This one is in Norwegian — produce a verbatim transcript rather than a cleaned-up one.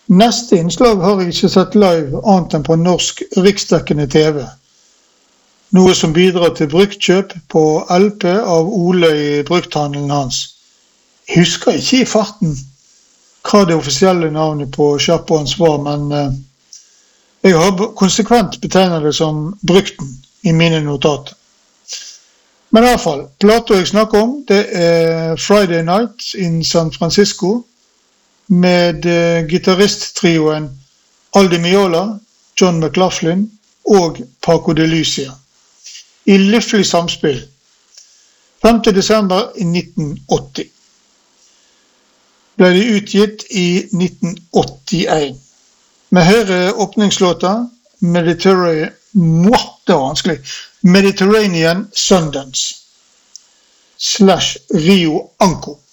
Neste innslag har jeg ikke sett live annet enn på norsk riksdekkende T V. Noe som bidrar til bruktkjøp på L P av Ole i brukthandelen hans. Jeg husker ikke i farten hva det offisielle navnet på sjappa hans var, men eh, jeg har konsekvent betegnet det som brukten i mine notater. Men i hvert fall, plata jeg snakker om, det er Friday Night in San Francisco med eh, gitaristtrioen Aldi Meola, John McLaughlin og Paco de Lucia. I lykkelig samspill. femte desember i nitten åtti. Ble de utgitt i nitten åttien. Vi hører åpningslåta Mediterranean, det var vanskelig, Mediterranean Sundance slash Rio Anco.